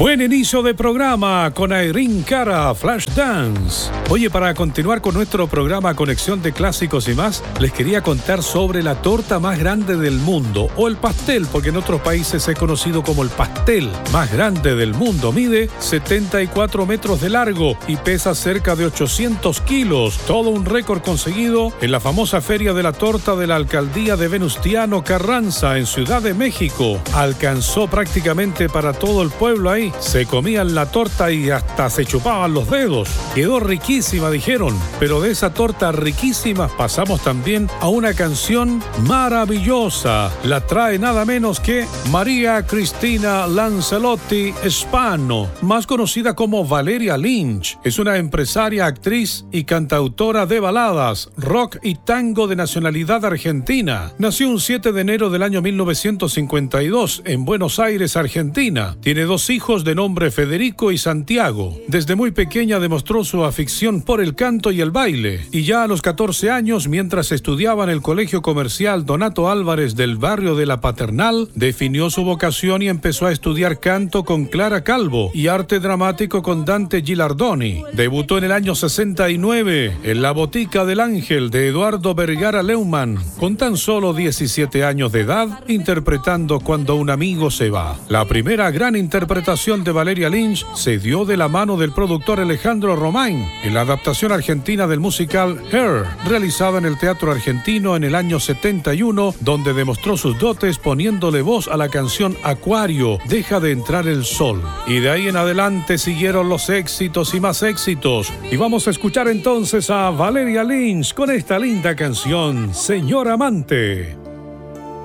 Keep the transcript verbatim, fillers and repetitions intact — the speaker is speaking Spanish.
Buen inicio de programa con Irene Cara, Flashdance. Oye, para continuar con nuestro programa Conexión de Clásicos y más, les quería contar sobre la torta más grande del mundo, o el pastel, porque en otros países es conocido como el pastel más grande del mundo. Mide setenta y cuatro metros de largo y pesa cerca de ochocientos kilos. Todo un récord conseguido en la famosa Feria de la Torta de la Alcaldía de Venustiano Carranza en Ciudad de México. Alcanzó prácticamente para todo el pueblo ahí. Se comían la torta y hasta se chupaban los dedos. Quedó riquísima, dijeron. Pero de esa torta riquísima pasamos también a una canción maravillosa. La trae nada menos que María Cristina Lancelotti Spano, más conocida como Valeria Lynch. Es una empresaria, actriz y cantautora de baladas, rock y tango de nacionalidad argentina. Nació un siete de enero del año mil novecientos cincuenta y dos en Buenos Aires, Argentina. Tiene dos hijos de nombre Federico y Santiago. Desde muy pequeña demostró su afición por el canto y el baile, y ya a los catorce años, mientras estudiaba en el Colegio Comercial Donato Álvarez del barrio de La Paternal, definió su vocación y empezó a estudiar canto con Clara Calvo y arte dramático con Dante Gilardoni. Debutó en el año sesenta y nueve en La Botica del Ángel de Eduardo Vergara Leumann, con tan solo diecisiete años de edad, interpretando Cuando un amigo se va. La primera gran interpretación de Valeria Lynch se dio de la mano del productor Alejandro Romain en la adaptación argentina del musical Hair, realizada en el Teatro Argentino en el año setenta y uno, donde demostró sus dotes poniéndole voz a la canción Acuario, Deja de entrar el sol. Y de ahí en adelante siguieron los éxitos y más éxitos. Y vamos a escuchar entonces a Valeria Lynch con esta linda canción, Señor Amante.